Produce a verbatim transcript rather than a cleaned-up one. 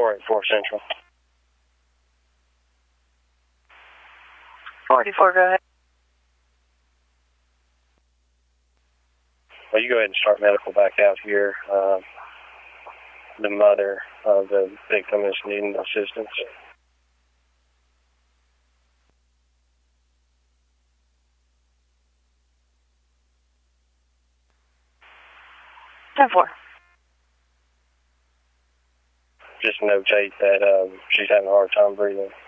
four eight four Central. forty-four, go ahead. Well, you go ahead and start medical back out here. Uh, the mother of the victim is needing assistance. ten four. Just notate that um, she's having a hard time breathing.